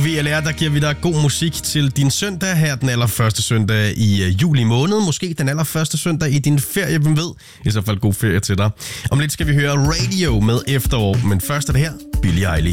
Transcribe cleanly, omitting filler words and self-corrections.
VLR, der giver vi dig god musik til din søndag her, den allerførste søndag i juli måned. Måske den allerførste søndag i din ferie, hvem ved? I så fald god ferie til dig. Om lidt skal vi høre Radio med Efterår, men først er det her Billie Eilish.